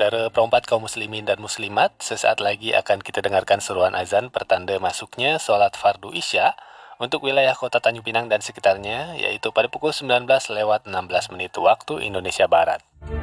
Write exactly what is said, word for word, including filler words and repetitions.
Saudara perempat kaum muslimin dan muslimat, sesaat lagi akan kita dengarkan seruan azan pertanda masuknya solat fardu Isya untuk wilayah kota Tanjung Pinang dan sekitarnya, yaitu pada pukul sembilan belas lewat enam belas menit waktu Indonesia Barat.